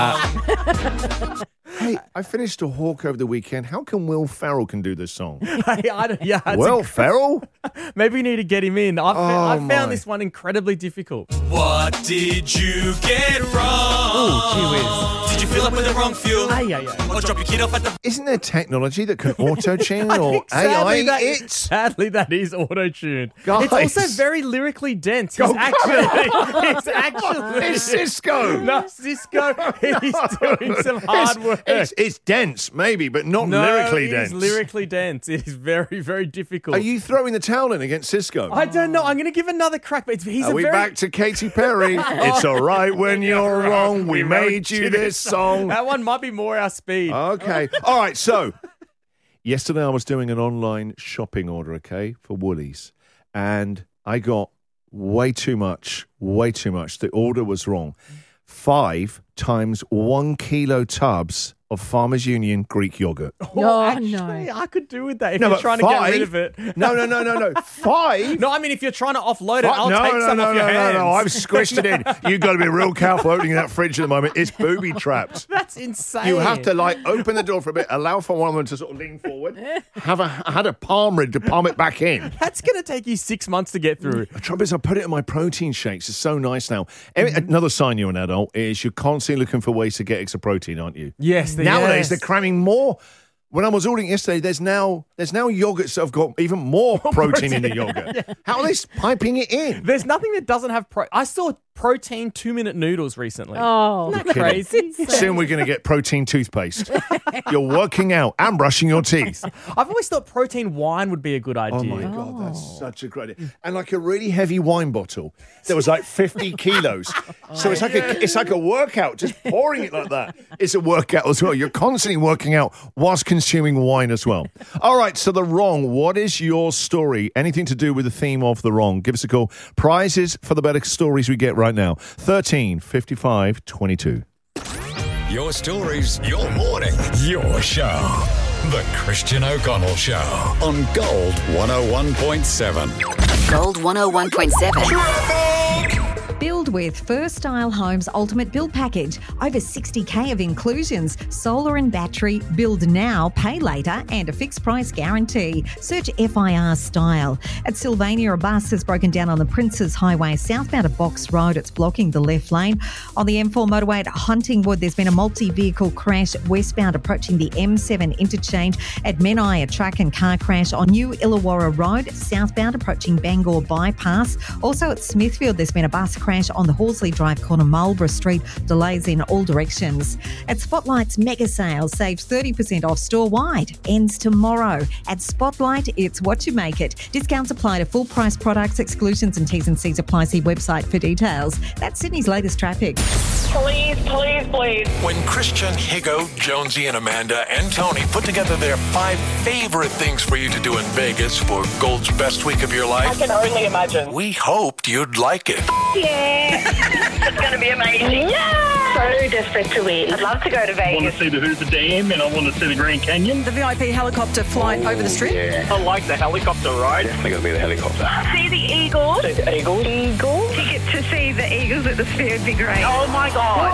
Hey, I finished A Hawk over the weekend. How come Will Ferrell can do this song? Will Ferrell? Maybe we need to get him in. I my. found this one incredibly difficult. What did you get wrong? Oh, gee whiz. Did you fill up with the wrong fuel? Or drop your kid off at the... Isn't there technology that can auto-tune or AI? Sadly, that is auto-tuned. Guys. It's also very lyrically dense. He's actually... It's Cisco. No, Cisco, he's doing some hard work. It's dense, maybe, but not lyrically dense. It's lyrically dense. It is very, very difficult. Are you throwing the towel in against Cisco? I don't know. I'm going to give another crack, but Are we back to Katy Perry? It's all right when you're wrong. We made you this song. That one might be more our speed. Okay. All right. So, yesterday I was doing an online shopping order, for Woolies, and I got way too much. The order was wrong. 5 times 1 kilo tubs of Farmers Union Greek yogurt. Actually, I could do with that if you're trying to get rid of it. No. 5? No, I mean, if you're trying to offload it, I'll take some off your hands. No, I've squished it in. You've got to be real careful opening that fridge at the moment. It's booby-trapped. That's insane. You have to, open the door for a bit, allow for one of them to sort of lean forward, had a palm ready to palm it back in. That's going to take you 6 months to get through. The trouble is I put it in my protein shakes. It's so nice now. Another sign you're an adult is you're constantly looking for ways to get extra protein, aren't you? Yes. Nowadays, they're cramming more. When I was ordering yesterday, there's now yogurts that have got even more protein in the yogurt. Yeah. How are they piping it in? There's nothing that doesn't have I saw protein 2-minute noodles recently. Oh, isn't that crazy? Soon we're going to get protein toothpaste. You're working out and brushing your teeth. I've always thought protein wine would be a good idea. Oh my God, that's such a great idea. And a really heavy wine bottle that was 50 kilos. So it's like a workout, just pouring it like that. It's a workout as well. You're constantly working out whilst consuming wine as well. All right, so the wrong. What is your story? Anything to do with the theme of the wrong? Give us a call. Prizes for the better stories we get right now. 13 55 22. Your stories, your morning, your show. The Christian O'Connell Show on Gold 101.7. Gold 101.7. Build with First Style Homes Ultimate Build Package. Over 60k of inclusions. Solar and battery. Build now, pay later, and a fixed price guarantee. Search FIR Style. At Sylvania, a bus has broken down on the Princes Highway southbound of Box Road. It's blocking the left lane. On the M4 motorway at Huntingwood, there's been a multi-vehicle crash westbound approaching the M7 interchange. At Menai, a truck and car crash on New Illawarra Road, southbound approaching Bangor Bypass. Also at Smithfield, there's been a bus crash on the Horsley Drive corner, Marlborough Street. Delays in all directions. At Spotlight's mega sale, save 30% off store-wide. Ends tomorrow. At Spotlight, it's what you make it. Discounts apply to full price products. Exclusions and T's and C's apply. See website for details. That's Sydney's latest traffic. Please. When Christian, Higo, Jonesy, and Amanda and Tony put together their 5 favorite things for you to do in Vegas for Gold's best week of your life, I can only imagine. we hoped you'd like it. Yeah. It's going to be amazing. Yeah. So desperate to win. I'd love to go to I Vegas. want to see the Hoover Dam and I want to see the Grand Canyon. The VIP helicopter flight over the strip. Yeah. I like the helicopter ride. Definitely going to be the helicopter. See the Eagles. See the Eagles. Ticket to see the Eagles at the Sphere would be great. Oh my God.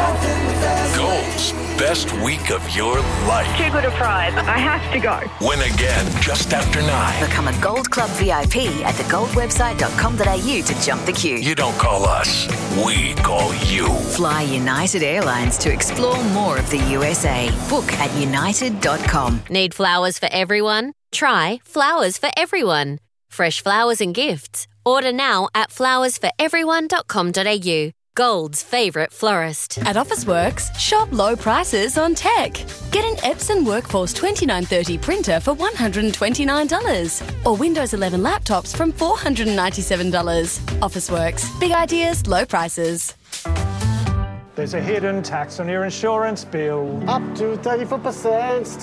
Gold's best week of your life. Too good a prize. I have to go. Win again just after 9. Become a Gold Club VIP at thegoldwebsite.com.au to jump the queue. You don't call us, we call you. Fly United Airlines to explore more of the USA. Book at united.com. Need flowers for everyone? Try Flowers for Everyone. Fresh flowers and gifts. Order now at flowersforeveryone.com.au. Gold's favourite florist. At Officeworks, shop low prices on tech. Get an Epson Workforce 2930 printer for $129 or Windows 11 laptops from $497. Officeworks. Big ideas, low prices. There's a hidden tax on your insurance bill. Up to 34%.